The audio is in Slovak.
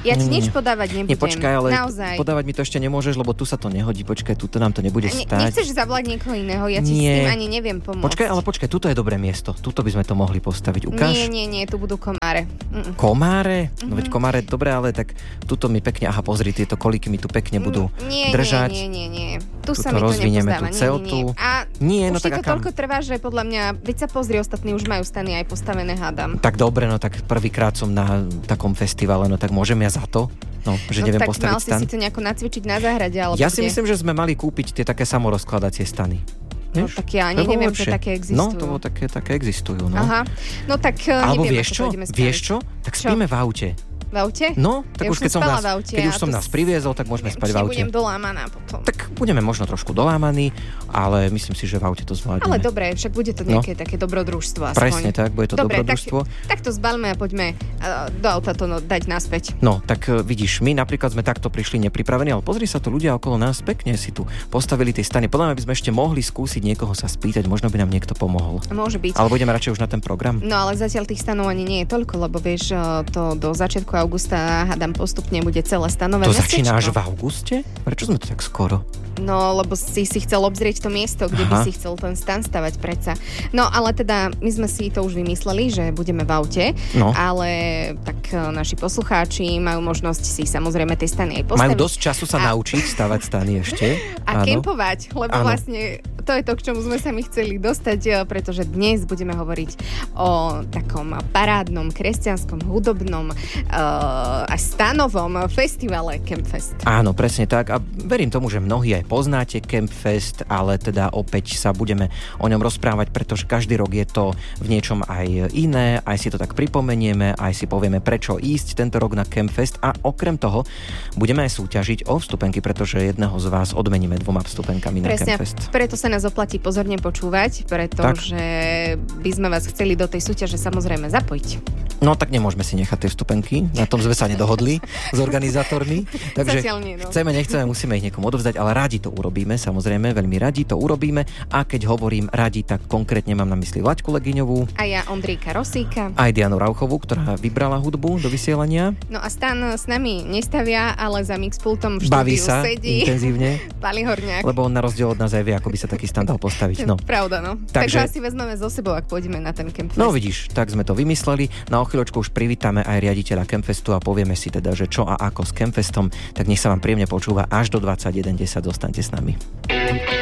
Ja ti nič podávať nebudem. Počkaj, ale naozaj. Podávať mi to ešte nemôžeš, lebo tu sa to nehodí. Počkaj, tu nám to nebude stáť. Nechceš zavolať niekoho iného, ja ti s tým ani neviem pomôcť. Počkaj, tuto je dobré miesto. Tuto by sme to mohli postaviť. Ukáž? Nie, tu budú komáre. Komáre? No veď komáre, dobre, ale tak tuto mi pekne, pozri, tieto kolíky mi tu pekne budú držať. Nie. Tu sa tuto mi to rozvinieme nepozdáva. tú celtu. A no už ti tak to toľko trvá, že podľa mňa, veď sa pozri, ostatní už majú stany aj postavené, hádam. Tak dobre, no tak prvýkrát som na takom festivale, no tak môžem ja za to? No, že neviem postaviť stan. Tak mal si to nejako nacvičiť na záhrade, alebo ja si myslím, že sme mali kúpiť tie také samorozkladacie stany. No tak ja neviem, že také existujú. No, to také existujú, no. Aha, no tak alebo neviem, vieš čo? Tak spíme v aute. V aute? No, tak ja už keď už som nás priviezol, tak môžeme spať v aute. Budem dolámaná potom. Tak budeme možno trošku dolámaní, ale myslím si, že v aute to zvládneme. Ale dobre, však bude to nejaké také dobrodružstvo aspoň. Presne tak, bude to dobrodružstvo. Tak to zbalme a poďme do auta to dať naspäť. No, tak vidíš, my napríklad sme takto prišli nepripravení, ale pozri sa tu ľudia okolo nás, pekne si tu postavili tie stany. Podľa mňa by sme ešte mohli skúsiť niekoho sa spýtať, možno by nám niekto pomohol. Môže byť. Ale budeme radšej už na ten program. No, ale zatiaľ tých stanov ani nie je toľko, lebo vieš, to do začiatku augusta hádam postupne bude celé stanové mestečko. To začína až v auguste? Prečo sme to tak skoro? No, lebo si chcel obzrieť to miesto, kde by si chcel ten stan stavať predsa. No, ale teda my sme si to už vymysleli, že budeme v aute, ale tak naši poslucháči majú možnosť si samozrejme tie stany aj postaviť. Majú dosť času sa naučiť stavať stany ešte. A kempovať, lebo vlastne to je to, k čomu sme sa my chceli dostať, pretože dnes budeme hovoriť o takom parádnom, kresťanskom, hudobnom a stanovom festivale Campfest. Áno, presne tak. A verím tomu, že mnohí aj poznáte Campfest, ale teda opäť sa budeme o ňom rozprávať, pretože každý rok je to v niečom aj iné, aj si to tak pripomenieme, aj si povieme, prečo ísť tento rok na Campfest a okrem toho budeme aj súťažiť o vstupenky, pretože jedného z vás odmeníme 2 vstupenkami na Campfest. Preto sa nás oplatí pozorne počúvať, pretože by sme vás chceli do tej súťaže samozrejme zapojiť. No tak nemôžeme si nechať tie vstupenky, na tom sme sa nedohodli s organizátormi, takže nechceme, musíme ich niekomu odovzdať, ale radi to urobíme, samozrejme, veľmi radi to urobíme a keď hovorím radi, tak konkrétne mám na mysli Laďku Legiňovú. A ja Ondríka Rosíka. Aj Dianu Rauchovú, ktorá vybrala hudbu do vysielania. No a Stan s nami nestavia, ale za mixpultom v baví štúdiu sa sedí. Intenzívne. Pali Horňák. Lebo on na rozdiel od nás aj vie, ako by sa taký stan dal postaviť. No. Pravda, no. Takže asi vezmeme so sebou, ak pôjdeme na ten Campfest. No vidíš, tak sme to vymysleli. Na chvíľočku už privítame aj riaditeľa Campfestu a povieme si teda, že čo a ako s Campfestom, tak nech sa vám príjemne počúva až do 21:10. Zostaňte s nami.